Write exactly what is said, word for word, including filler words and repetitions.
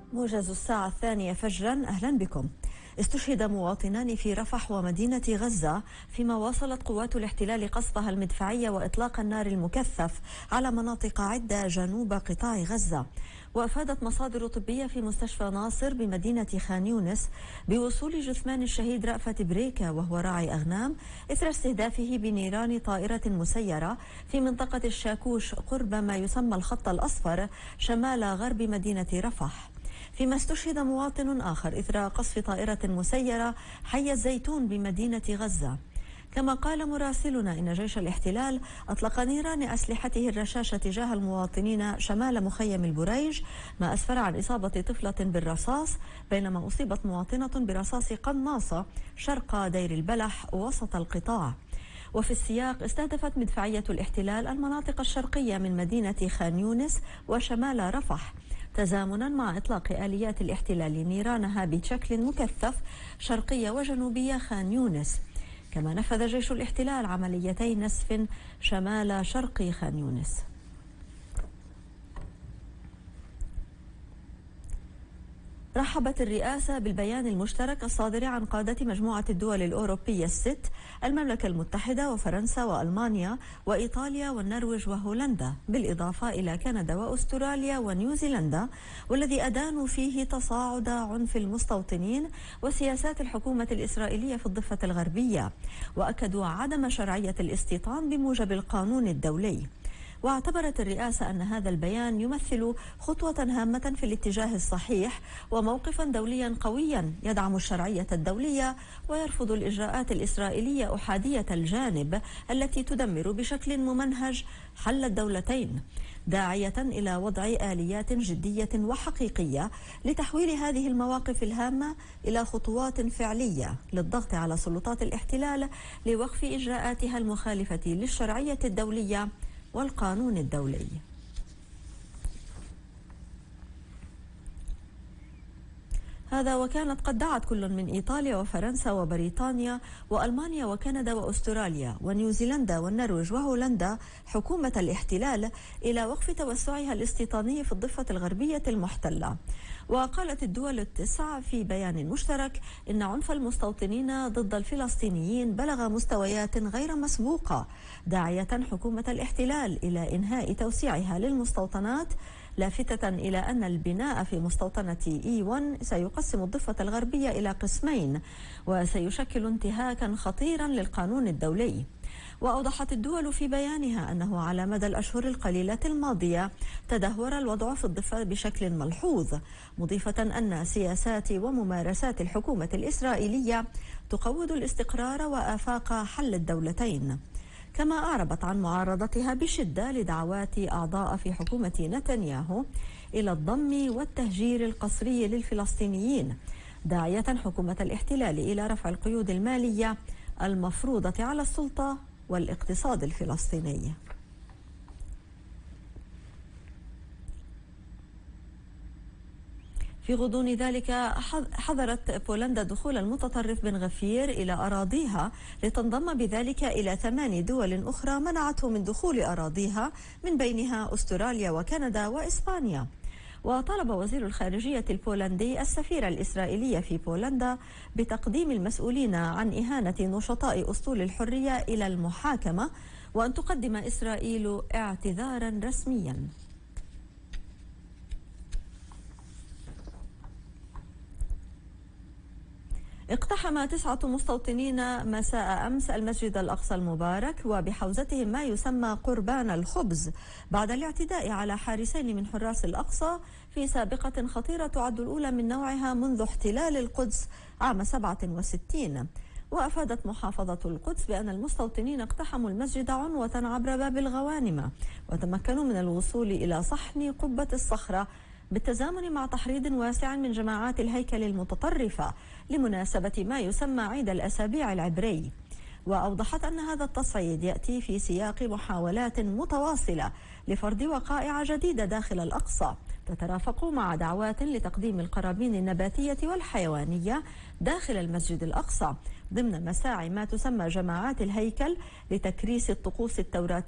موجز الساعة الثانية فجرا، أهلا بكم. استشهد مواطنان في رفح ومدينة غزة فيما واصلت قوات الاحتلال قصفها المدفعي وإطلاق النار المكثف على مناطق عدة جنوب قطاع غزة. وأفادت مصادر طبية في مستشفى ناصر بمدينة خان يونس بوصول جثمان الشهيد رأفت بريكة وهو راعي أغنام إثر استهدافه بنيران طائرة مسيرة في منطقة الشاكوش قرب ما يسمى الخط الأصفر شمال غرب مدينة رفح. فيما استشهد مواطن آخر إثر قصف طائرة مسيرة حي الزيتون بمدينة غزة. كما قال مراسلنا إن جيش الاحتلال أطلق نيران أسلحته الرشاشة تجاه المواطنين شمال مخيم البريج، ما أسفر عن إصابة طفلة بالرصاص، بينما أصيبت مواطنة برصاص قناصة شرق دير البلح وسط القطاع. وفي السياق استهدفت مدفعية الاحتلال المناطق الشرقية من مدينة خان يونس وشمال رفح، تزامنا مع إطلاق آليات الاحتلال نيرانها بشكل مكثف شرقية وجنوبية خان يونس. كما نفذ جيش الاحتلال عمليتي نسف شمال شرق خان يونس. رحبت الرئاسة بالبيان المشترك الصادر عن قادة مجموعة الدول الأوروبية الست، المملكة المتحدة وفرنسا وألمانيا وإيطاليا والنرويج وهولندا، بالإضافة إلى كندا وأستراليا ونيوزيلندا، والذي أدانوا فيه تصاعد عنف المستوطنين وسياسات الحكومة الإسرائيلية في الضفة الغربية، وأكدوا عدم شرعية الاستيطان بموجب القانون الدولي. واعتبرت الرئاسة أن هذا البيان يمثل خطوة هامة في الاتجاه الصحيح وموقفا دوليا قويا يدعم الشرعية الدولية ويرفض الإجراءات الإسرائيلية أحادية الجانب التي تدمر بشكل ممنهج حل الدولتين، داعية إلى وضع آليات جدية وحقيقية لتحويل هذه المواقف الهامة إلى خطوات فعلية للضغط على سلطات الاحتلال لوقف إجراءاتها المخالفة للشرعية الدولية والقانون الدولي. هذا وكانت قد دعت كل من إيطاليا وفرنسا وبريطانيا وألمانيا وكندا وأستراليا ونيوزيلندا والنرويج وهولندا حكومة الاحتلال إلى وقف توسعها الاستيطاني في الضفة الغربية المحتلة. وقالت الدول التسع في بيان مشترك إن عنف المستوطنين ضد الفلسطينيين بلغ مستويات غير مسبوقة، داعية حكومة الاحتلال إلى إنهاء توسيعها للمستوطنات، لافتة إلى أن البناء في مستوطنة إي واحد سيقسم الضفة الغربية إلى قسمين وسيشكل انتهاكا خطيرا للقانون الدولي. وأوضحت الدول في بيانها أنه على مدى الأشهر القليلة الماضية تدهور الوضع في الضفة بشكل ملحوظ، مضيفة أن سياسات وممارسات الحكومة الإسرائيلية تقوض الاستقرار وآفاق حل الدولتين. كما أعربت عن معارضتها بشدة لدعوات أعضاء في حكومة نتنياهو إلى الضم والتهجير القسري للفلسطينيين، داعية حكومة الاحتلال إلى رفع القيود المالية المفروضة على السلطة والاقتصاد الفلسطيني. في غضون ذلك حظرت بولندا دخول المتطرف بن غفير إلى أراضيها، لتنضم بذلك إلى ثمان دول أخرى منعته من دخول أراضيها، من بينها أستراليا وكندا وإسبانيا. وطلب وزير الخارجية البولندي السفير الإسرائيلي في بولندا بتقديم المسؤولين عن إهانة نشطاء أسطول الحرية إلى المحاكمة، وأن تقدم إسرائيل اعتذارا رسميا. اقتحم تسعة مستوطنين مساء أمس المسجد الأقصى المبارك وبحوزتهم ما يسمى قربان الخبز، بعد الاعتداء على حارسين من حراس الأقصى في سابقة خطيرة تعد الأولى من نوعها منذ احتلال القدس عام سبعة وستين. وأفادت محافظة القدس بأن المستوطنين اقتحموا المسجد عنوة عبر باب الغوانمة، وتمكنوا من الوصول إلى صحن قبة الصخرة بالتزامن مع تحريض واسع من جماعات الهيكل المتطرفة لمناسبة ما يسمى عيد الأسابيع العبري. وأوضحت أن هذا التصعيد يأتي في سياق محاولات متواصلة لفرض وقائع جديدة داخل الأقصى، تترافق مع دعوات لتقديم القرابين النباتية والحيوانية داخل المسجد الأقصى ضمن مساعي ما تسمى جماعات الهيكل لتكريس الطقوس التوراتية